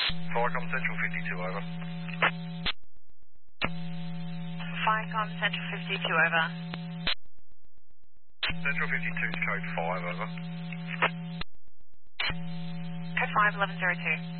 Firecom Central 52, over. Firecom Central 52, over. Central 52 is code 5, over. Code 5, 1102.